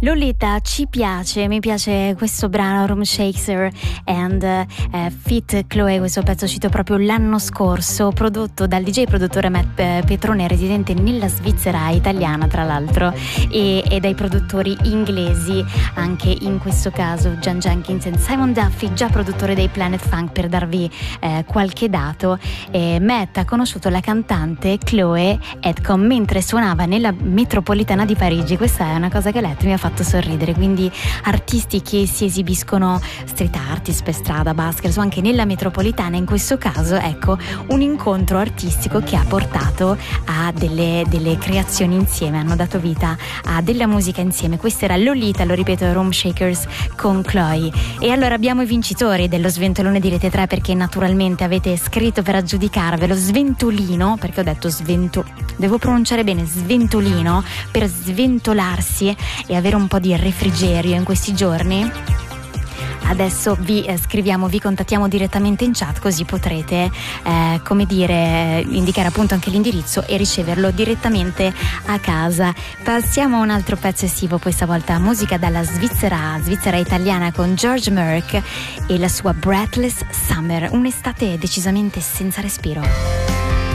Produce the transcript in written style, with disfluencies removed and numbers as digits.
Lolita ci piace, mi piace questo brano, Room Shaker and Fit Chloe. Questo pezzo uscito proprio l'anno scorso, prodotto dal DJ produttore Matt Petrone, residente nella Svizzera italiana tra l'altro, e dai produttori inglesi, anche in questo caso Jan Jenkins e Simon Duffy, già produttore dei Planet Funk, per darvi qualche dato. Matt ha conosciuto la cantante Chloe Edcom mentre suonava nella metropolitana di Parigi. Questa è una cosa che ho letto e mi ha fatto sorridere, quindi artisti che si esibiscono, street artist per strada, buskers o anche nella metropolitana, in questo caso ecco un incontro artistico che ha portato a delle creazioni insieme, hanno dato vita a della musica insieme. Questa era Lolita, lo ripeto, Room Shakers con Chloe. E allora abbiamo i vincitori dello sventolone di Rete 3, perché naturalmente avete scritto per aggiudicarvelo. Sventolino, perché ho detto devo pronunciare bene, sventolino, per sventolarsi e avere un po' di refrigerio in questi giorni. Adesso vi scriviamo, vi contattiamo direttamente in chat, così potrete indicare appunto anche l'indirizzo e riceverlo direttamente a casa. Passiamo a un altro pezzo estivo, questa volta musica dalla Svizzera italiana, con George Merck e la sua Breathless Summer, un'estate decisamente senza respiro.